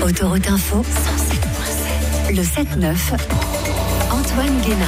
Autoroute Info, 107.7. Le 7-9, Antoine Guénin.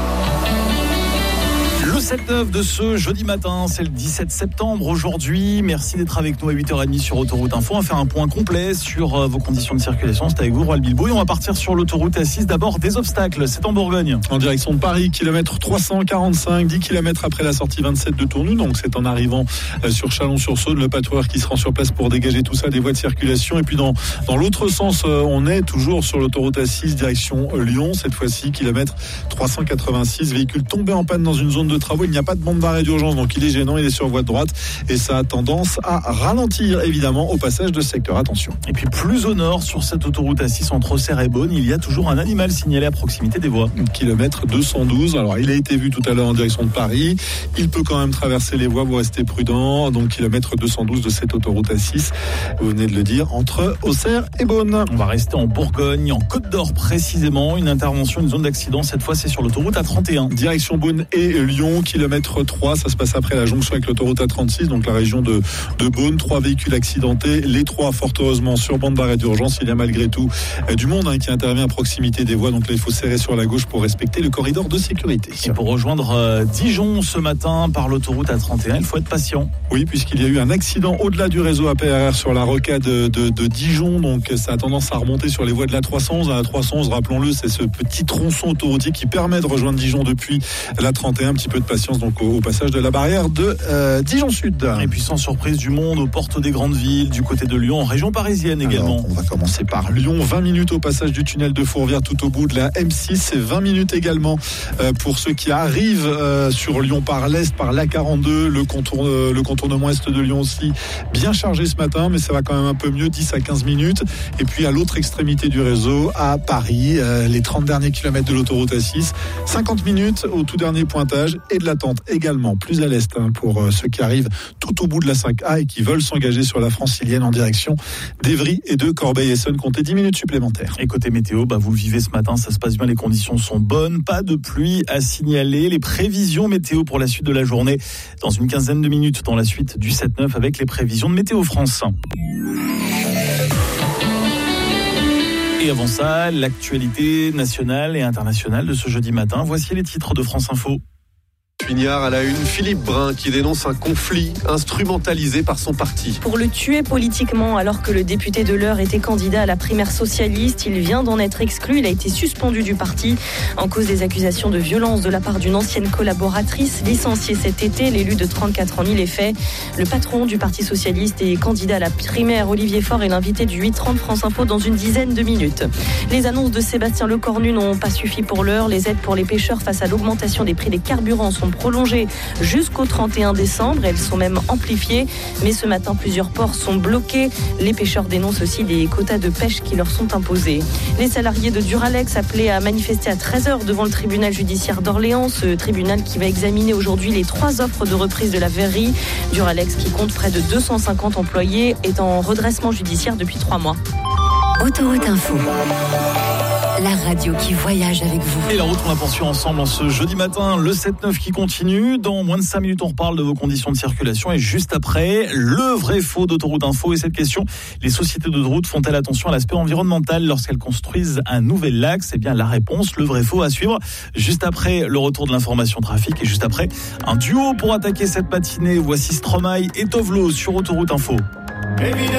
Le 7-9 de ce jeudi matin, c'est le 17 septembre aujourd'hui. Merci d'être avec nous à 8h30 sur Autoroute Info. On va faire un point complet sur vos conditions de circulation. C'est avec vous, Roald Bilbao. Et on va partir sur l'autoroute A6. D'abord, des obstacles. C'est en Bourgogne. En direction de Paris, kilomètre 345, 10 km après la sortie 27 de Tournou. Donc c'est en arrivant sur Chalon-sur-Saône, le patrouilleur qui se rend sur place pour dégager tout ça des voies de circulation. Et puis dans l'autre sens, on est toujours sur l'autoroute A6, direction Lyon. Cette fois-ci, kilomètre 386, véhicule tombé en panne dans une zone de travaux. Il n'y a pas de bande d'arrêt d'urgence, donc il est gênant, il est sur voie de droite et ça a tendance à ralentir évidemment au passage de ce secteur. Attention. Et puis plus au nord, sur cette autoroute A6 entre Auxerre et Beaune, il y a toujours un animal signalé à proximité des voies. Kilomètre 212. Alors il a été vu tout à l'heure en direction de Paris. Il peut quand même traverser les voies, vous restez prudent. Donc kilomètre 212 de cette autoroute A6. Vous venez de le dire, entre Auxerre et Beaune. On va rester en Bourgogne, en Côte d'Or précisément. Une intervention, une zone d'accident. Cette fois, c'est sur l'autoroute A31. Direction Beaune et Lyon, kilomètre 3. Ça se passe après la jonction avec l'autoroute A36, donc la région de Beaune. 3 véhicules accidentés. Les 3, fort heureusement, sur bande d'arrêt d'urgence. Il y a malgré tout du monde qui intervient à proximité des voies. Donc là, il faut serrer sur la gauche pour respecter le corridor de sécurité. Et pour rejoindre Dijon ce matin par l'autoroute A31, il faut être patient. Oui, puisqu'il y a eu un accident au-delà du réseau APRR sur la rocade de Dijon. Donc ça a tendance à remonter sur les voies de la 311. La 311, rappelons-le, c'est ce petit tronçon autoroutier qui permet de rejoindre Dijon depuis la 31. Un petit peu de patience donc au passage de la barrière de Dijon Sud. Et puis sans surprise du monde aux portes des grandes villes, du côté de Lyon, en région parisienne également. Alors, on va commencer par Lyon. 20 minutes au passage du tunnel de Fourvière tout au bout de la M6. Et 20 minutes également pour ceux qui arrivent sur Lyon par l'Est, par l'A42. Le contournement Est de Lyon aussi bien chargé ce matin, mais ça va quand même un peu mieux, 10 à 15 minutes. Et puis à l'autre extrémité du réseau, à Paris, les 30 derniers kilomètres de l'autoroute A6. 50 minutes au tout dernier pointage et de l'attente également plus à l'Est pour ceux qui arrivent tout au bout de la 5A et qui veulent s'engager sur la francilienne en direction d'Évry et de Corbeil-Essonnes. Comptez 10 minutes supplémentaires. Et côté météo, vous le vivez ce matin, ça se passe bien, les conditions sont bonnes, pas de pluie à signaler. Les prévisions météo pour la suite de la journée dans une quinzaine de minutes dans la suite du 7-9 avec les prévisions de Météo France. Et avant ça, l'actualité nationale et internationale de ce jeudi matin. Voici les titres de France Info. Pignard à la une, Philippe Brun qui dénonce un conflit instrumentalisé par son parti. Pour le tuer politiquement, alors que le député de l'Eure était candidat à la primaire socialiste, il vient d'en être exclu. Il a été suspendu du parti en cause des accusations de violence de la part d'une ancienne collaboratrice licenciée cet été. L'élu de 34 ans nie les faits. Le patron du Parti socialiste et candidat à la primaire, Olivier Faure, est l'invité du 8h30 France Info dans une dizaine de minutes. Les annonces de Sébastien Lecornu n'ont pas suffi pour l'heure. Les aides pour les pêcheurs face à l'augmentation des prix des carburants sont prolongées jusqu'au 31 décembre. Elles sont même amplifiées. Mais ce matin, plusieurs ports sont bloqués. Les pêcheurs dénoncent aussi des quotas de pêche qui leur sont imposés. Les salariés de Duralex appelés à manifester à 13h devant le tribunal judiciaire d'Orléans. Ce tribunal qui va examiner aujourd'hui les 3 offres de reprise de la verrerie. Duralex, qui compte près de 250 employés, est en redressement judiciaire depuis 3 mois. Autoroute Info, la radio qui voyage avec vous. Et la route, on la poursuit ensemble en ce jeudi matin, le 7-9 qui continue. Dans moins de 5 minutes, on reparle de vos conditions de circulation. Et juste après, le vrai faux d'Autoroute Info. Et cette question, les sociétés de route font-elles attention à l'aspect environnemental lorsqu'elles construisent un nouvel axe? Eh bien, la réponse, le vrai faux à suivre. Juste après, le retour de l'information trafic. Et juste après, un duo pour attaquer cette matinée. Voici Stromae et Tovlo sur Autoroute Info.